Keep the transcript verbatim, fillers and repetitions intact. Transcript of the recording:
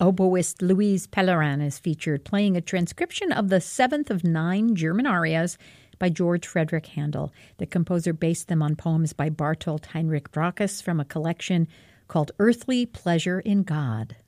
oboist Louise Pellerin is featured playing a transcription of the seventh of nine German arias by George Frederick Handel. The composer based them on poems by Bartolt Heinrich Brachus from a collection called Earthly Pleasure in God.